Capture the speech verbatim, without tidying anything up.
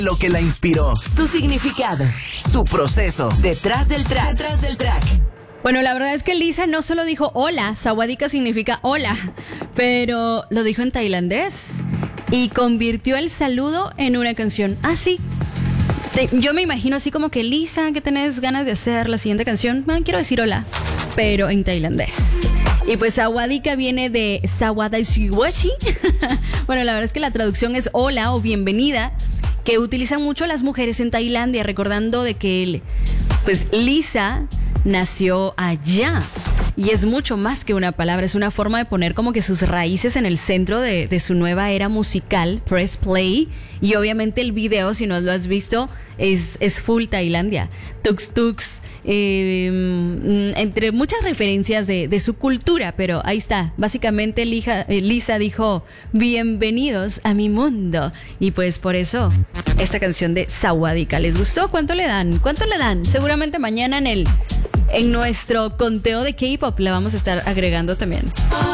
Lo que la inspiró, su significado, su proceso, detrás del track, detrás del track. Bueno, la verdad es que Lisa no solo dijo hola, Sawadika significa hola, pero lo dijo en tailandés y convirtió el saludo en una canción. Ah, sí. Te- Yo me imagino así como que Lisa, ¿qué tenés ganas de hacer la siguiente canción? Ah, quiero decir hola, pero en tailandés. Y pues Sawadika viene de Sawadaichiwachi. Bueno, la verdad es que la traducción es hola o bienvenida, que utilizan mucho las mujeres en Tailandia, recordando de que el, pues Lisa nació allá. Y es mucho más que una palabra, es una forma de poner como que sus raíces en el centro de, de su nueva era musical, Press Play. Y obviamente el video, si no lo has visto, es, es full Tailandia. Tux Tux, eh, mm, entre muchas referencias de, de su cultura, pero ahí está. Básicamente Lisa, eh, Lisa dijo, bienvenidos a mi mundo. Y pues por eso, esta canción de Sawadika, ¿les gustó? ¿Cuánto le dan? ¿Cuánto le dan? Seguramente mañana en el... En nuestro conteo de K-pop la vamos a estar agregando también.